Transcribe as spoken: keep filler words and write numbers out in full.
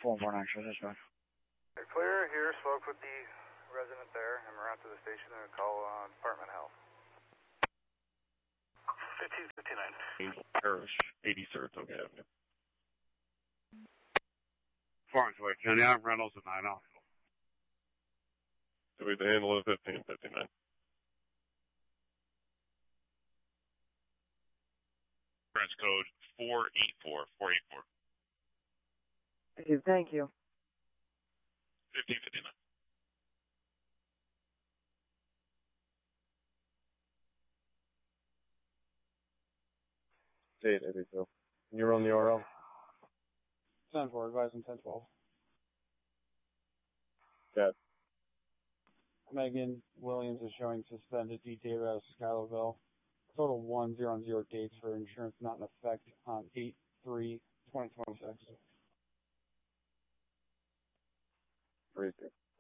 four four nine, show dispatch. Clear here, spoke with the resident there, and we're out to the station and call uh, Department of Health. fifteen fifty-nine. Angel Parish, eighty Saratoga Avenue. Florence Way, County Arm Reynolds at nine off. Do we handle it fifteen fifty-nine? Branch code four eight four, four eight four. Okay, thank you. fifteen fifty-nine. eight eighty-two. Can you run the U R L? ten four, advising ten twelve. Cat. Megan Williams is showing suspended D T out of Schuylerville. Total one zero on zero dates for insurance not in effect on eight three twenty twenty-six. Three two.